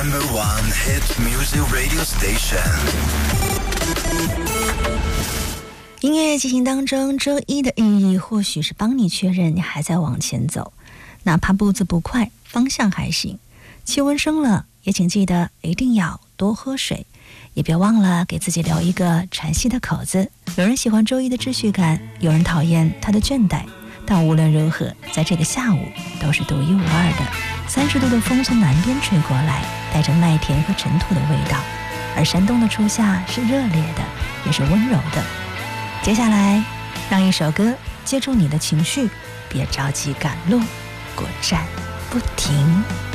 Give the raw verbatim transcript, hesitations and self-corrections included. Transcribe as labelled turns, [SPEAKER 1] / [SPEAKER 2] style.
[SPEAKER 1] number one hit music radio station。
[SPEAKER 2] 音乐进行当中，周一的意义或许是帮你确认你还在往前走，哪怕步子不快，方向还行。气温升了，也请记得一定要多喝水，也别忘了给自己留一个喘息的口子。有人喜欢周一的秩序感，有人讨厌他的倦怠，但无论如何，在这个下午都是独一无二的。三十度的风从南边吹过来，带着麦田和尘土的味道，而山东的初夏是热烈的，也是温柔的。接下来，让一首歌接住你的情绪，别着急赶路，果站不停。